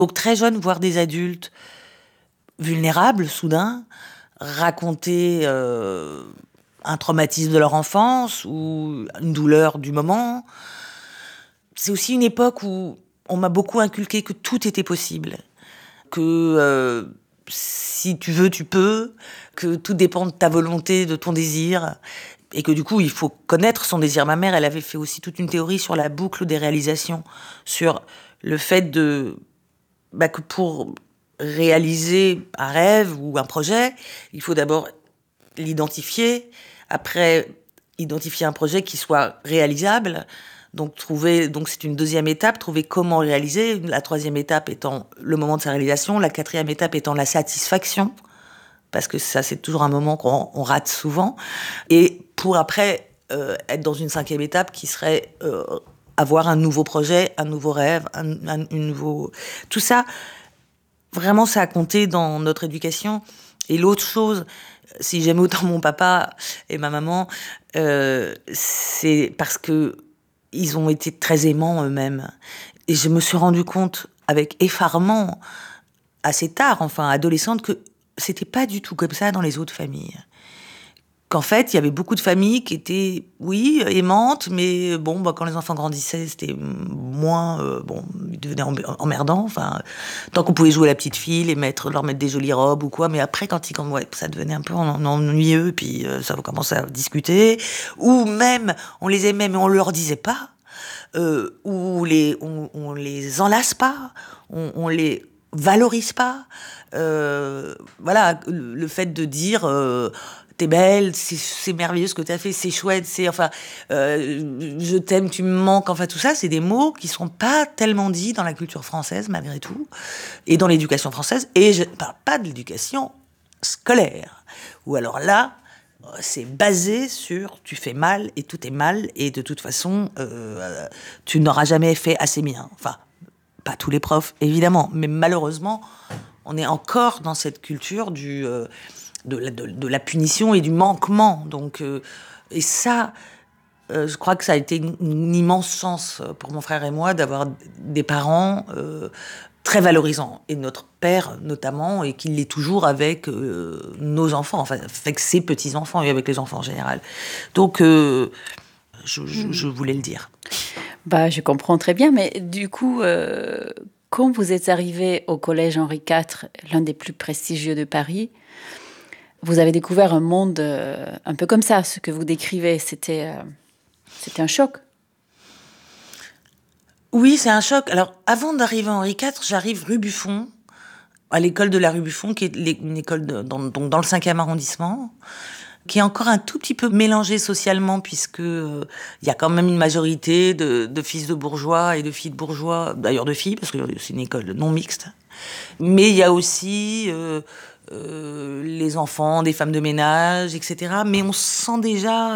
Donc très jeune, voir des adultes vulnérables, soudain, raconter un traumatisme de leur enfance ou une douleur du moment. C'est aussi une époque où on m'a beaucoup inculqué que tout était possible, que si tu veux, tu peux, que tout dépend de ta volonté, de ton désir, et que du coup, il faut connaître son désir. Ma mère, elle avait fait aussi toute une théorie sur la boucle des réalisations, sur le fait que pour réaliser un rêve ou un projet, il faut d'abord l'identifier, après identifier un projet qui soit réalisable. Donc c'est une deuxième étape, trouver comment réaliser. La troisième étape étant le moment de sa réalisation, la quatrième étape étant la satisfaction, parce que ça c'est toujours un moment qu'on rate souvent. Et pour après être dans une cinquième étape qui serait avoir un nouveau projet, un nouveau rêve, une nouveau... Tout ça, vraiment ça a compté dans notre éducation. Et l'autre chose, si j'aime autant mon papa et ma maman, c'est parce que ils ont été très aimants eux-mêmes. Et je me suis rendu compte, avec effarement, assez tard, enfin adolescente, que c'était pas du tout comme ça dans les autres familles. Qu'en fait, il y avait beaucoup de familles qui étaient, oui, aimantes, mais bon, quand les enfants grandissaient, c'était moins, ils devenaient emmerdants. Enfin, tant qu'on pouvait jouer à la petite fille, leur mettre des jolies robes ou quoi, mais après, ça devenait un peu ennuyeux, puis ça commençait à discuter, ou même, on les aimait, mais on leur disait pas, ou on les enlace pas, on les valorise pas. Voilà, le fait de dire t'es belle, c'est merveilleux ce que t'as fait, c'est chouette, je t'aime, tu me manques, enfin tout ça, c'est des mots qui sont pas tellement dits dans la culture française malgré tout, et dans l'éducation française, et je parle pas de l'éducation scolaire, où alors là, c'est basé sur tu fais mal et tout est mal, et de toute façon, tu n'auras jamais fait assez bien. Enfin, pas tous les profs, évidemment, mais malheureusement, on est encore dans cette culture de la punition et du manquement. Donc, et ça, je crois que ça a été une immense chance pour mon frère et moi d'avoir des parents très valorisants. Et notre père, notamment, et qui l'est toujours avec nos enfants, enfin, avec ses petits-enfants et avec les enfants en général. Donc, je voulais le dire. Je comprends très bien, mais du coup, quand vous êtes arrivé au collège Henri IV, l'un des plus prestigieux de Paris, vous avez découvert un monde un peu comme ça, ce que vous décrivez. C'était un choc. Oui, c'est un choc. Alors, avant d'arriver à Henri IV, j'arrive rue Buffon, à l'école de la rue Buffon, qui est une école donc dans le 5e arrondissement, qui est encore un tout petit peu mélangée socialement, puisque il y a quand même une majorité de fils de bourgeois et de filles de bourgeois, d'ailleurs de filles, parce que c'est une école non mixte. Mais il y a aussi les enfants, des femmes de ménage, etc. Mais on sent déjà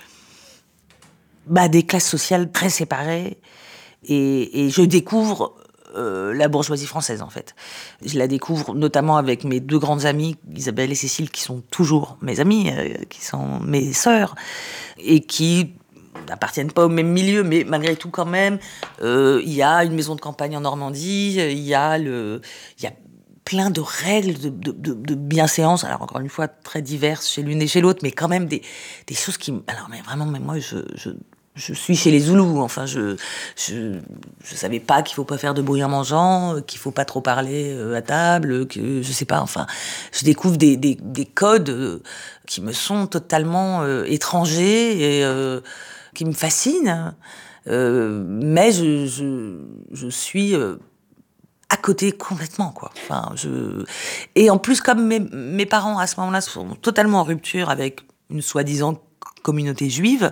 des classes sociales très séparées. Et je découvre la bourgeoisie française, en fait. Je la découvre notamment avec mes deux grandes amies, Isabelle et Cécile, qui sont toujours mes amies, qui sont mes sœurs, et qui n'appartiennent pas au même milieu, mais malgré tout, quand même, il y a une maison de campagne en Normandie, il y a plein de règles de bienséance, alors encore une fois, très diverses chez l'une et chez l'autre, mais quand même des choses qui... Alors, mais vraiment, mais moi, je suis chez les Zoulous, enfin, je savais pas qu'il faut pas faire de bruit en mangeant, qu'il faut pas trop parler à table, que je sais pas, enfin, je découvre des codes qui me sont totalement étrangers et qui me fascinent, mais je suis à côté complètement, quoi. Enfin, et en plus, comme mes parents à ce moment-là sont totalement en rupture avec une soi-disant communauté juive,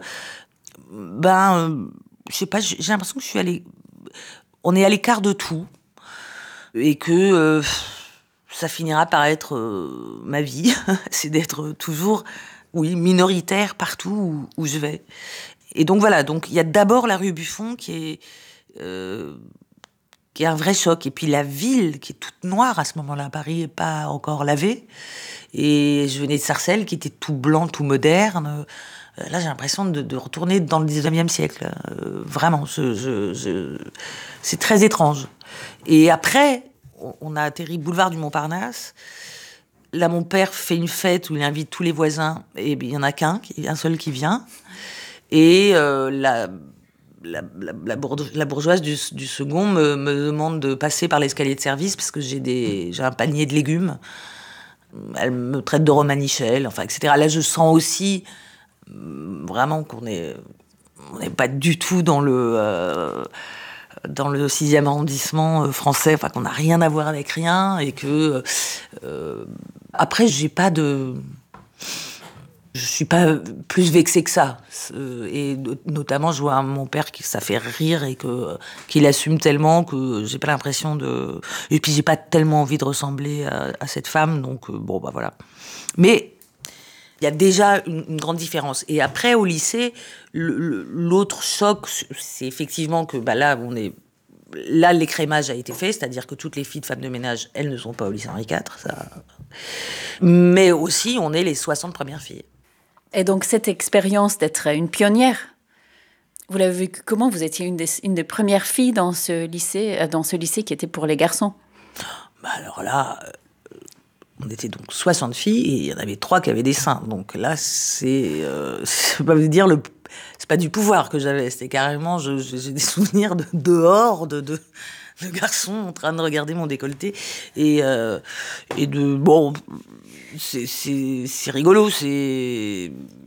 je sais pas, j'ai l'impression que on est à l'écart de tout et que ça finira par être ma vie, c'est d'être toujours, oui, minoritaire partout où je vais. Et donc voilà, donc il y a d'abord la rue Buffon qui est un vrai choc, et puis la ville qui est toute noire à ce moment-là. Paris n'est pas encore lavé, et je venais de Sarcelles qui était tout blanc, tout moderne. Là, j'ai l'impression de retourner dans le 19e siècle. Vraiment, c'est très étrange. Et après, on a atterri boulevard du Montparnasse. Là, mon père fait une fête où il invite tous les voisins, et il y en a un seul qui vient. Et la bourgeoise du second me demande de passer par l'escalier de service parce que j'ai un panier de légumes. Elle me traite de romanichel, enfin, etc. Là, je sens aussi vraiment qu'on n'est pas du tout dans le 6e arrondissement français, enfin, qu'on n'a rien à voir avec rien, et que... après, je suis pas plus vexée que ça. Et notamment, je vois mon père ça fait rire et qu'il assume tellement que j'ai pas l'impression de... Et puis, j'ai pas tellement envie de ressembler à cette femme, donc bon, bah voilà. Mais il y a déjà une grande différence. Et après, au lycée, l'autre choc, c'est effectivement que bah là, là, l'écrémage a été fait, c'est-à-dire que toutes les filles de femmes de ménage, elles ne sont pas au lycée Henri IV, ça. Mais aussi, on est les 60 premières filles. Et donc, cette expérience d'être une pionnière, vous l'avez vécu comment? Vous étiez une des premières filles dans ce lycée qui était pour les garçons. Bah alors là, on était donc 60 filles et il y en avait 3 qui avaient des seins. Donc là, je peux pas vous dire, c'est pas du pouvoir que j'avais, c'était carrément, j'ai des souvenirs de dehors, de garçons en train de regarder mon décolleté et de bon, c'est rigolo, j'ai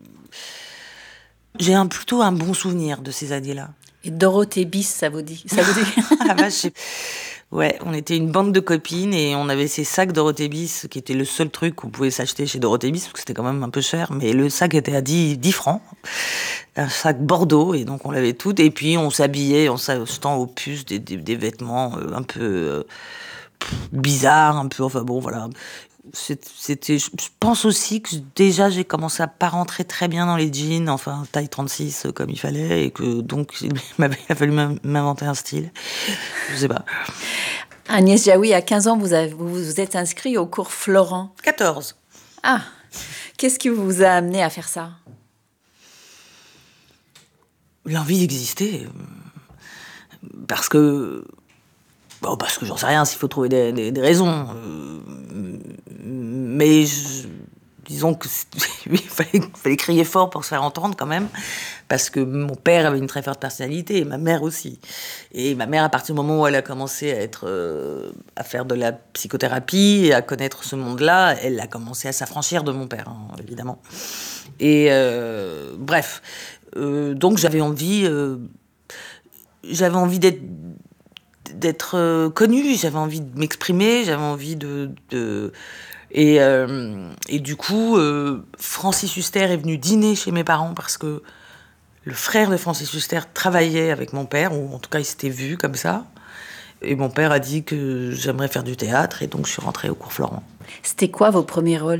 plutôt un bon souvenir de ces années-là. Et Dorothée Bis, ça vous dit? Ah, vache, ouais, on était une bande de copines et on avait ces sacs Dorothée Bis qui étaient le seul truc qu'on pouvait s'acheter chez Dorothée Bis parce que c'était quand même un peu cher, mais le sac était à 10 francs, un sac Bordeaux, et donc on l'avait tout, et puis on s'habillait en s'achetant aux puces des vêtements un peu bizarres, un peu, enfin bon, voilà. Je pense aussi que déjà j'ai commencé à pas rentrer très bien dans les jeans, enfin taille 36 comme il fallait, et que donc il a fallu m'inventer un style. Je sais pas. Agnès Jaoui, à 15 ans, vous êtes inscrit au cours Florent. 14. Ah, qu'est-ce qui vous a amené à faire ça? L'envie d'exister. Parce que j'en sais rien s'il faut trouver des raisons. Mais disons qu'il fallait crier fort pour se faire entendre quand même. Parce que mon père avait une très forte personnalité, et ma mère aussi. Et ma mère, à partir du moment où elle a commencé à faire de la psychothérapie et à connaître ce monde-là, elle a commencé à s'affranchir de mon père, hein, évidemment. Et bref. Donc j'avais envie d'être connue, j'avais envie de m'exprimer, j'avais envie et du coup, Francis Huster est venu dîner chez mes parents parce que le frère de Francis Huster travaillait avec mon père, ou en tout cas il s'était vu comme ça. Et mon père a dit que j'aimerais faire du théâtre, et donc je suis rentrée au cours Florent. C'était quoi vos premiers rôles?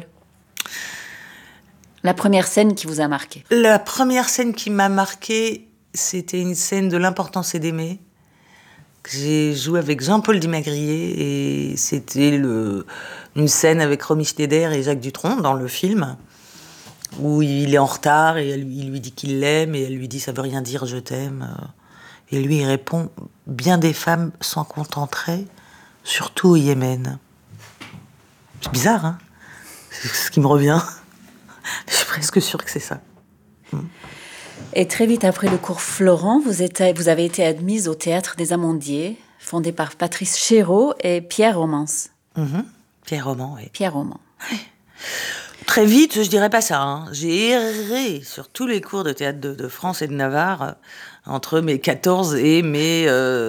La première scène qui vous a marqué? La première scène qui m'a marquée, c'était une scène de L'important c'est d'aimer. J'ai joué avec Jean-Paul Dumasgrier, et c'était une scène avec Romy Schneider et Jacques Dutronc dans le film, où il est en retard et il lui dit qu'il l'aime, et elle lui dit « ça veut rien dire, je t'aime ». Et lui, il répond « bien des femmes s'en contenteraient, surtout au Yémen ». C'est bizarre, hein? C'est ce qui me revient. Je suis presque sûre que c'est ça. Et très vite après le cours Florent, vous avez été admise au Théâtre des Amandiers, fondé par Patrice Chéreau et Pierre Romance. Pierre Roman, oui. Pierre Roman. Ouais. Très vite, je dirais pas ça, hein. J'ai erré sur tous les cours de théâtre de France et de Navarre entre mes 14 et mes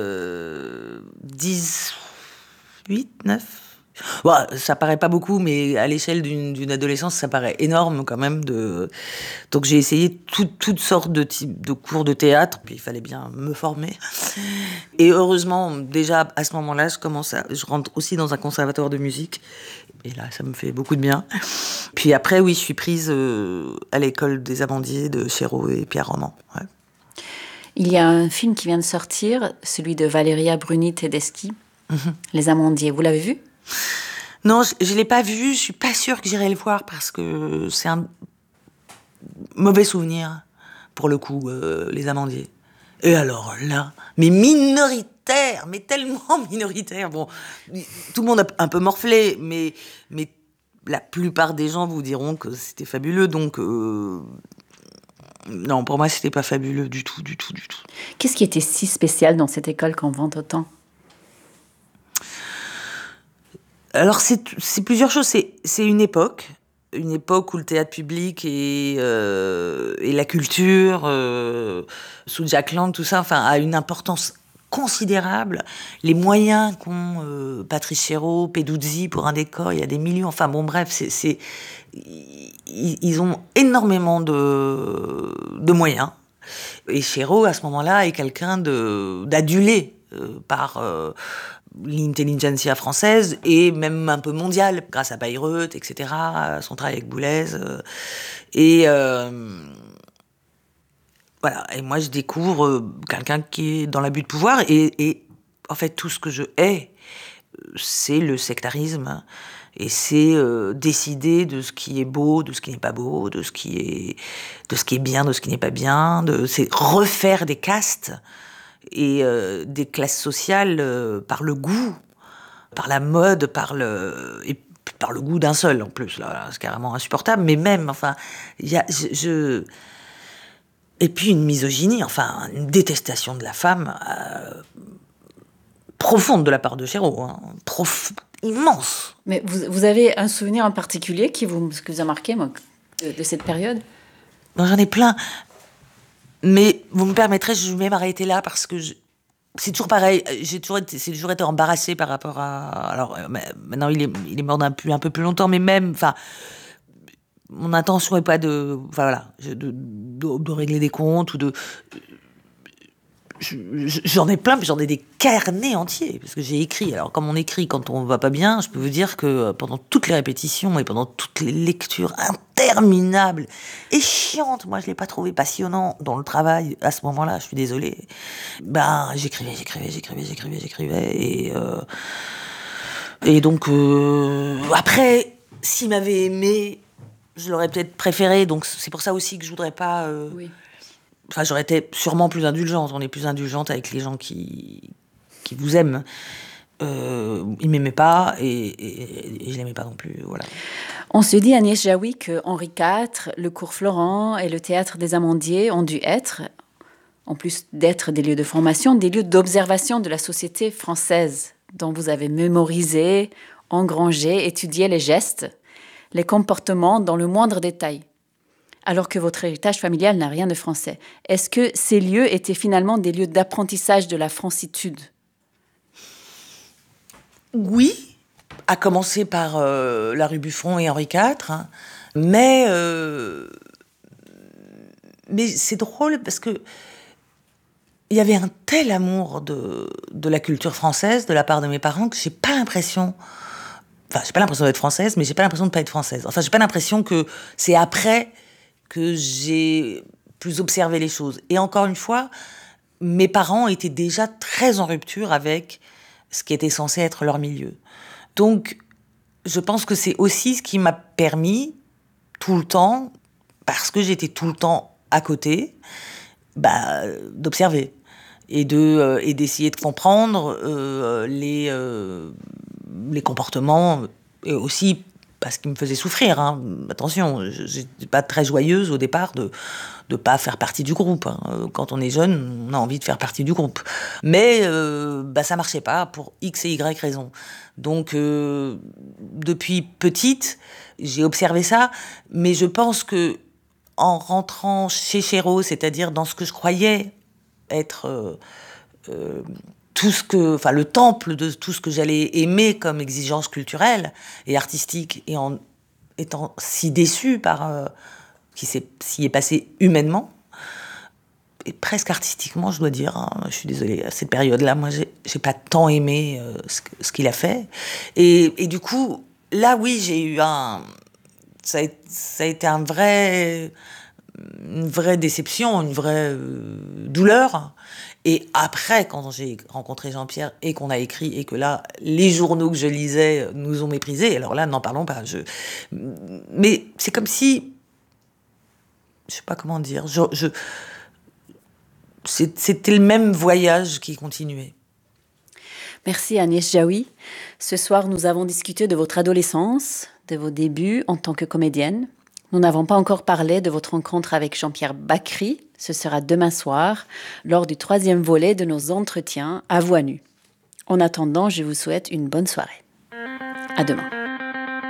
18, 9. Bon, ça paraît pas beaucoup, mais à l'échelle d'une adolescence, ça paraît énorme quand même. Donc j'ai essayé toutes sortes de types de cours de théâtre, puis il fallait bien me former. Et heureusement, déjà à ce moment-là, je rentre aussi dans un conservatoire de musique. Et là, ça me fait beaucoup de bien. Puis après, oui, je suis prise à l'école des Amandiers de Chéreau et Pierre Roman. Ouais. Il y a un film qui vient de sortir, celui de Valéria Bruni Tedeschi, Les Amandiers. Vous l'avez vu? Non, je l'ai pas vu. Je suis pas sûre que j'irai le voir parce que c'est un mauvais souvenir, pour le coup, Les Amandiers. Et alors là, mais minoritaire, mais tellement minoritaire. Bon, tout le monde a un peu morflé, mais la plupart des gens vous diront que c'était fabuleux. Donc, non, pour moi, c'était pas fabuleux du tout. Qu'est-ce qui était si spécial dans cette école qu'on vante autant? Alors, c'est plusieurs choses. C'est une époque où le théâtre public et la culture, sous Jack Lang, tout ça, enfin, a une importance considérable. Les moyens qu'ont Patrice Chéreau, Peduzzi pour un décor, il y a des millions. Enfin, bon, bref, ils ont énormément de moyens. Et Chéreau, à ce moment-là, est quelqu'un d'adulé par l'intelligentsia française et même un peu mondiale, grâce à Bayreuth, etc., à son travail avec Boulez. Voilà. Et moi, je découvre quelqu'un qui est dans l'abus de pouvoir. Et en fait, tout ce que je hais, c'est le sectarisme. Et c'est décider de ce qui est beau, de ce qui n'est pas beau, de ce qui est bien, de ce qui n'est pas bien. C'est refaire des castes et des classes sociales par le goût, par la mode, et par le goût d'un seul en plus. Là, c'est carrément insupportable. Mais même, enfin, il y a, et puis une misogynie, enfin une détestation de la femme profonde de la part de Chéreau, hein, immense. Mais vous avez un souvenir en particulier qui vous a marqué de cette période? Ben, j'en ai plein. Mais vous me permettrez, je vais m'arrêter là parce que c'est toujours pareil. J'ai toujours été embarrassée par rapport à. Alors maintenant il est mort un peu plus longtemps, mais même, enfin, mon intention n'est pas de régler des comptes ou de. J'en ai plein, mais j'en ai des carnets entiers, parce que j'ai écrit. Alors, comme on écrit quand on va pas bien, je peux vous dire que pendant toutes les répétitions et pendant toutes les lectures interminables et chiantes, moi je l'ai pas trouvé passionnant dans le travail à ce moment-là, je suis désolée. Ben, j'écrivais, et donc, après, s'il m'avait aimé, je l'aurais peut-être préféré, donc c'est pour ça aussi que je voudrais pas. Oui. Enfin, j'aurais été sûrement plus indulgente. On est plus indulgente avec les gens qui vous aiment. Il m'aimait pas et je l'aimais pas non plus. Voilà. On se dit, Agnès Jaoui, que Henri IV, le cours Florent et le théâtre des Amandiers ont dû être, en plus d'être des lieux de formation, des lieux d'observation de la société française, dont vous avez mémorisé, engrangé, étudié les gestes, les comportements dans le moindre détail, alors que votre héritage familial n'a rien de français. Est-ce que ces lieux étaient finalement des lieux d'apprentissage de la francitude? Oui, à commencer par la rue Buffon et Henri IV, hein. Mais c'est drôle parce que il y avait un tel amour de la culture française de la part de mes parents que j'ai pas l'impression d'être française, mais j'ai pas l'impression de pas être française. Enfin, j'ai pas l'impression que c'est après que j'ai plus observé les choses. Et encore une fois, mes parents étaient déjà très en rupture avec ce qui était censé être leur milieu. Donc, je pense que c'est aussi ce qui m'a permis, tout le temps, parce que j'étais tout le temps à côté, d'observer et d'essayer de comprendre les comportements, et aussi parce qu'ils me faisaient souffrir, hein. Attention, je n'étais pas très joyeuse au départ de pas faire partie du groupe, hein. Quand on est jeune, on a envie de faire partie du groupe. Mais ça marchait pas pour X et Y raisons. Donc, depuis petite, j'ai observé ça, mais je pense que en rentrant chez Chéreau, c'est-à-dire dans ce que je croyais être le temple de tout ce que j'allais aimer comme exigence culturelle et artistique, et en étant si déçue par ce qui s'y est passé humainement et presque artistiquement, je dois dire, hein. Je suis désolée, à cette période-là, moi, j'ai pas tant aimé ce qu'il a fait. Et du coup, là, oui, j'ai eu ça a été une vraie déception, une vraie douleur. Et après, quand j'ai rencontré Jean-Pierre et qu'on a écrit, et que là, les journaux que je lisais nous ont méprisés, alors là, n'en parlons pas. Mais c'est comme si... Je sais pas comment dire. C'était le même voyage qui continuait. Merci Agnès Jaoui. Ce soir, nous avons discuté de votre adolescence, de vos débuts en tant que comédienne. Nous n'avons pas encore parlé de votre rencontre avec Jean-Pierre Bacri. Ce sera demain soir, lors du 3e volet de nos entretiens à voix nue. En attendant, je vous souhaite une bonne soirée. À demain.